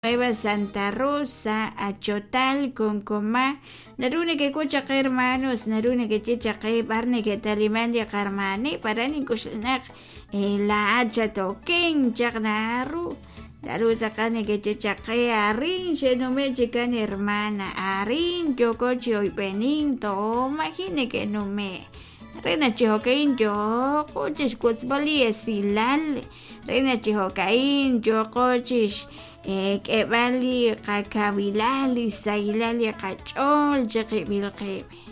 Nueva Santa Rosa, Achotal, Concomá, narune que cocha hermanos, narune que chicha que barne que talimandia carmane, para ni kusnak la hacha toquen chagnaru, daru sacane que chicha que arin, me chican hermana, arin, yo coche hoy penin, imagine que no me. Rena chihokain yo coches kutzbali esilal, Rena chihokain yo coches que vali kakabilali sailali kachol jeqibilqebi